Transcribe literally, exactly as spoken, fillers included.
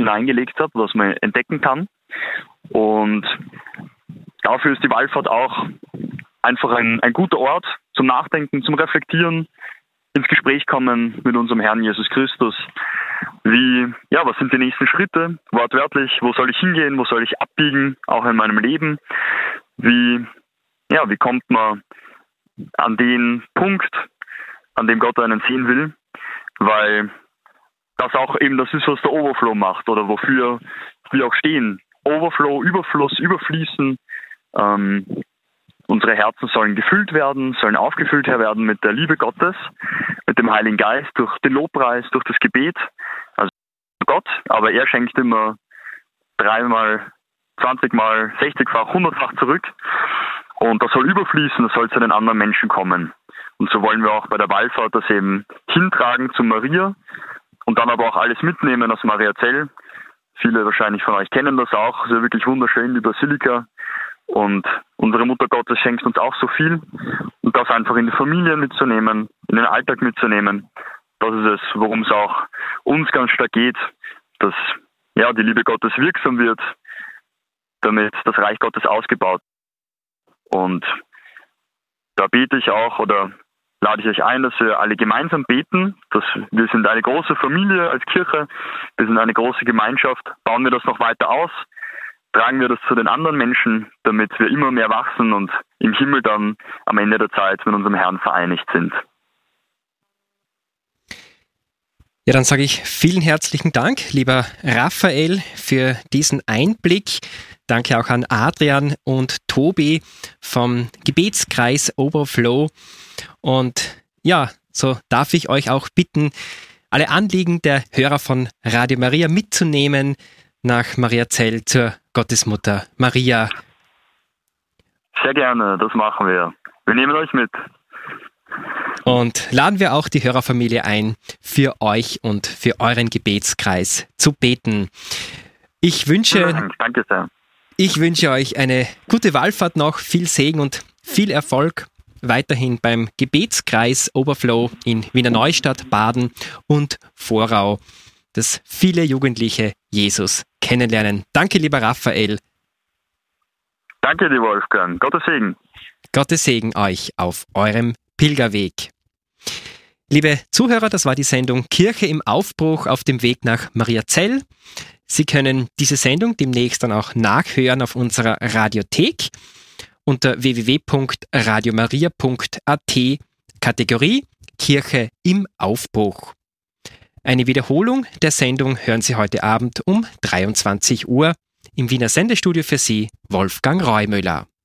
hineingelegt hat, was man entdecken kann. Und dafür ist die Wallfahrt auch einfach ein, ein guter Ort zum Nachdenken, zum Reflektieren, ins Gespräch kommen mit unserem Herrn Jesus Christus. Wie, ja, was sind die nächsten Schritte? Wortwörtlich, wo soll ich hingehen? Wo soll ich abbiegen? Auch in meinem Leben. Wie, ja, wie kommt man an den Punkt, an dem Gott einen sehen will? Weil das auch eben das ist, was der Overflow macht oder wofür wir auch stehen. Overflow, Überfluss, Überfließen. Ähm, unsere Herzen sollen gefüllt werden, sollen aufgefüllt werden mit der Liebe Gottes, mit dem Heiligen Geist, durch den Lobpreis, durch das Gebet. Also Gott, aber er schenkt immer dreimal, zwanzigmal, sechzigfach, hundertfach zurück. Und das soll überfließen, das soll zu den anderen Menschen kommen. Und so wollen wir auch bei der Wallfahrt das eben hintragen zu Maria und dann aber auch alles mitnehmen aus Mariazell. Viele wahrscheinlich von euch kennen das auch. Es ist ja wirklich wunderschön, die Basilika. Und unsere Mutter Gottes schenkt uns auch so viel. Und das einfach in die Familie mitzunehmen, in den Alltag mitzunehmen, das ist es, worum es auch uns ganz stark geht, dass ja die Liebe Gottes wirksam wird, damit das Reich Gottes ausgebaut wird. Und da bete ich auch oder lade ich euch ein, dass wir alle gemeinsam beten. Dass wir sind eine große Familie als Kirche, wir sind eine große Gemeinschaft. Bauen wir das noch weiter aus, tragen wir das zu den anderen Menschen, damit wir immer mehr wachsen und im Himmel dann am Ende der Zeit mit unserem Herrn vereinigt sind. Ja, dann sage ich vielen herzlichen Dank, lieber Raphael, für diesen Einblick. Danke auch an Adrian und Tobi vom Gebetskreis Overflow. Und ja, so darf ich euch auch bitten, alle Anliegen der Hörer von Radio Maria mitzunehmen nach Mariazell zur Gottesmutter Maria. Sehr gerne, das machen wir. Wir nehmen euch mit. Und laden wir auch die Hörerfamilie ein, für euch und für euren Gebetskreis zu beten. Ich wünsche, Danke sehr. Ich wünsche euch eine gute Wallfahrt noch, viel Segen und viel Erfolg weiterhin beim Gebetskreis Overflow in Wiener Neustadt, Baden und Vorau, dass viele Jugendliche Jesus kennenlernen. Danke, lieber Raphael. Danke, lieber Wolfgang. Gottes Segen. Gottes Segen euch auf eurem Pilgerweg. Liebe Zuhörer, das war die Sendung Kirche im Aufbruch auf dem Weg nach Mariazell. Sie können diese Sendung demnächst dann auch nachhören auf unserer Radiothek unter w w w punkt radiomaria punkt a t, Kategorie Kirche im Aufbruch. Eine Wiederholung der Sendung hören Sie heute Abend um dreiundzwanzig Uhr. Im Wiener Sendestudio für Sie Wolfgang Reumüller.